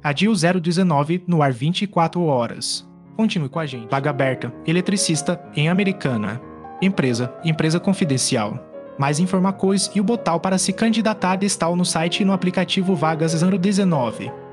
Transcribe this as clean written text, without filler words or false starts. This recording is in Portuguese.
ADIL 019 no ar 24 horas. Continue com a gente. Vaga aberta. Eletricista em Americana. Empresa confidencial. Mais informações e o botão para se candidatar está no site e no aplicativo Vagas 019.